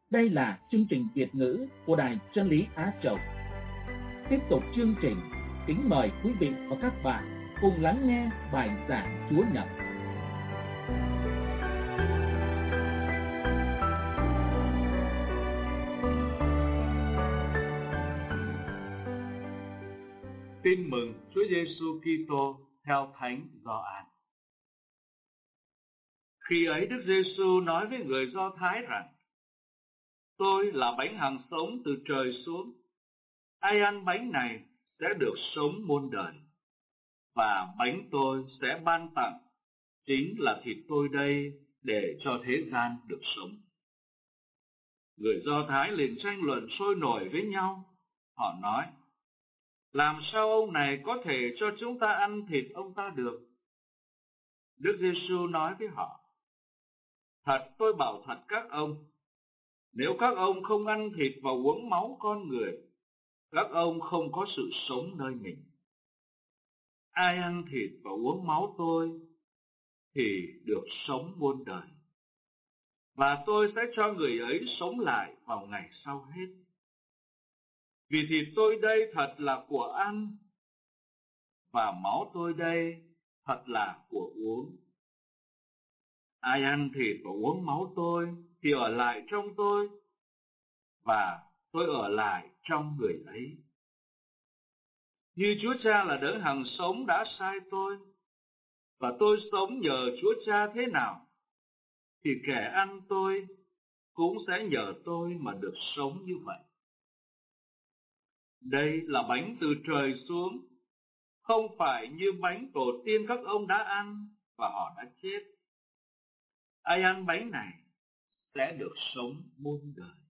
Đây là chương trình Việt ngữ của Đài Chân lý Á Châu. Tiếp tục chương trình, kính mời quý vị và các bạn cùng lắng nghe bài giảng Chúa Nhật. Tin mừng Chúa Giêsu Kitô theo Thánh Gioan. Khi ấy Đức Giêsu nói với người Do Thái rằng: Tôi là bánh hằng sống từ trời xuống. Ai ăn bánh này sẽ được sống muôn đời. Và bánh tôi sẽ ban tặng chính là thịt tôi đây để cho thế gian được sống. Người Do Thái liền tranh luận sôi nổi với nhau. Họ nói: Làm sao ông này có thể cho chúng ta ăn thịt ông ta được? Đức Giêsu nói với họ: Thật tôi bảo thật các ông, nếu các ông không ăn thịt và uống máu con người, các ông không có sự sống nơi mình. Ai ăn thịt và uống máu tôi thì được sống muôn đời, và tôi sẽ cho người ấy sống lại vào ngày sau hết. Vì thịt tôi đây thật là của ăn, và máu tôi đây thật là của uống. Ai ăn thịt và uống máu tôi thì ở lại trong tôi, và tôi ở lại trong người ấy. Như Chúa Cha là đấng hằng sống đã sai tôi, và tôi sống nhờ Chúa Cha thế nào, thì kẻ ăn tôi cũng sẽ nhờ tôi mà được sống như vậy. Đây là bánh từ trời xuống, không phải như bánh tổ tiên các ông đã ăn và họ đã chết. Ai ăn bánh này sẽ được sống muôn đời.